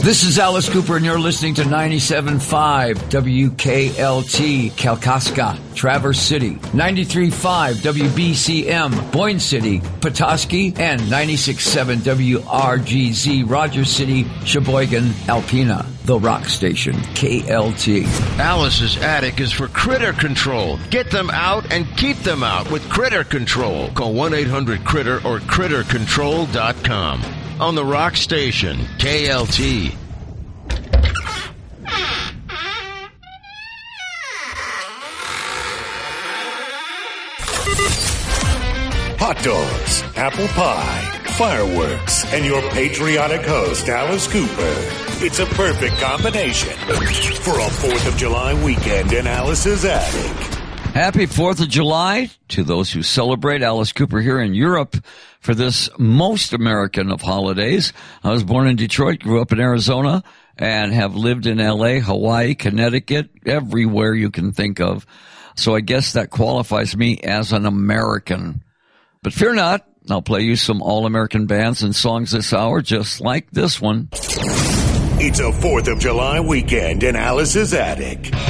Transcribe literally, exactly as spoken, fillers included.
This is Alice Cooper, and you're listening to ninety-seven point five W K L T, Kalkaska, Traverse City, ninety-three point five W B C M, Boyne City, Petoskey, and ninety-six point seven W R G Z, Rogers City, Sheboygan, Alpena, the rock station, K L T. Alice's Attic is for critter control. Get them out and keep them out with Critter Control. Call one eight hundred critter or critter control dot com. On the rock station, K L T. Hot dogs, apple pie, fireworks, and your patriotic host, Alice Cooper. It's a perfect combination for a fourth of July weekend in Alice's Attic. Happy fourth of July to those who celebrate. Alice Cooper here in Europe for this most American of holidays. I was born in Detroit, grew up in Arizona, and have lived in L A, Hawaii, Connecticut, everywhere you can think of. So I guess that qualifies me as an American. But fear not, I'll play you some all-American bands and songs this hour, just like this one. It's a fourth of July weekend in Alice's Attic.